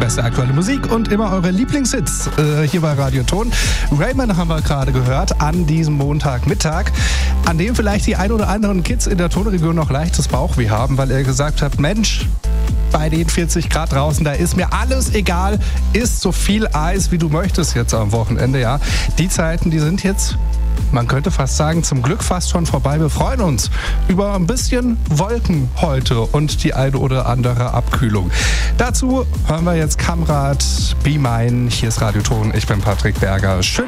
beste aktuelle Musik und immer eure Lieblingshits hier bei Radio Ton. Raymond haben wir gerade gehört an diesem Montagmittag, an dem vielleicht die ein oder anderen Kids in der Tonregion noch leichtes Bauchweh haben, weil ihr gesagt habt, Mensch, bei den 40 Grad draußen, da ist mir alles egal, isst so viel Eis, wie du möchtest jetzt am Wochenende, ja. Die Zeiten, die sind jetzt, man könnte fast sagen, zum Glück fast schon vorbei. Wir freuen uns über ein bisschen Wolken heute und die eine oder andere Abkühlung. Dazu hören wir jetzt Kamrat, Be Mine. Hier ist Radio Ton. Ich bin Patrick Berger. Schön